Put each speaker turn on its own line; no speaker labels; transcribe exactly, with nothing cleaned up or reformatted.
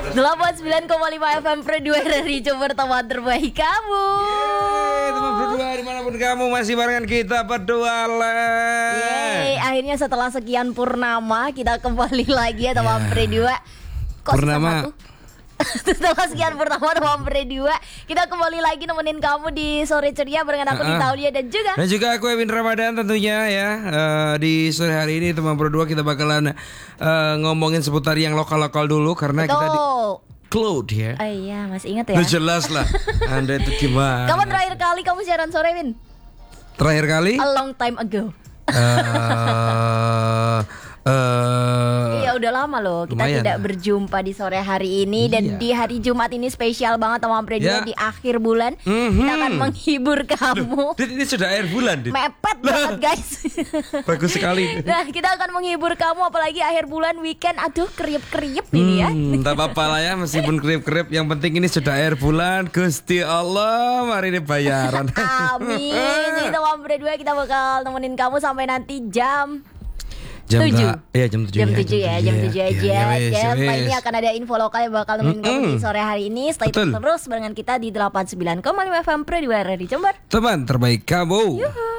delapan puluh sembilan koma lima F M Pro dua dari Jember, teman terbaik kamu.
Yeay, teman berdua dimanapun kamu masih barengan kita berdua lah.
Yeay, akhirnya setelah sekian purnama kita kembali lagi ya teman
Ya.
berdua. Kok
Purnama.
sisa satu? Setelah sekian purnama teman berdua, kita kembali lagi nemenin kamu di sore ceria barengan aku
Uh-uh.
di Taulia dan juga
Dan juga aku Ewin Ramadan tentunya ya. Eh, di sore hari ini teman berdua kita bakalan eh, ngomongin seputar yang lokal-lokal dulu karena kita di
Betul.
Cloud ya.
Oh iya, masih ingat ya?
Nah, jelas lah. Anda itu gimana?
Kapan terakhir kali kamu siaran sore, Win?
Terakhir kali?
A long time ago.
Eh eh
Iya udah lama loh kita
lumayan
tidak
lah.
berjumpa di sore hari ini. Dan
Iya.
di hari Jumat ini spesial banget teman Predia.
Ya.
Di akhir bulan
Mhm.
kita akan menghibur kamu.
Dit, ini sudah air bulan, Dit.
Mepet banget guys.
Bagus sekali.
Nah kita akan menghibur kamu apalagi akhir bulan weekend. Aduh kriep-kriep ini ya.
Hmm, tak apa-apa lah ya, meskipun krip-krip, yang penting ini sudah air bulan. Gusti Allah, mari ini bayaran.
Amin. Jadi teman Predia kita bakal nemenin kamu sampai nanti jam
Jam
tujuh.
ta- iya, jam tujuh
Jam
ya,
tujuh ya, jam tujuh aja.
Ya, ya, wes,
Dan
ya,
ini
wes.
akan ada info lokal yang bakal nemenin kamu di sore hari ini. Stay
Betul.
terus barengan kita di delapan puluh sembilan koma lima F M Pro di Radio Jember.
Teman terbaik kamu.
Yuhu.